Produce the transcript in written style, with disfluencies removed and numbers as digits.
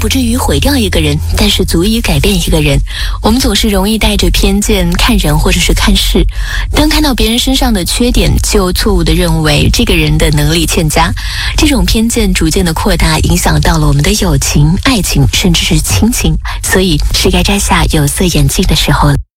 不至于毁掉一个人，但是足以改变一个人。我们总是容易带着偏见看人或者是看事，当看到别人身上的缺点，就错误地认为这个人的能力欠佳。这种偏见逐渐的扩大，影响到了我们的友情、爱情，甚至是亲情。所以是该摘下有色眼镜的时候了。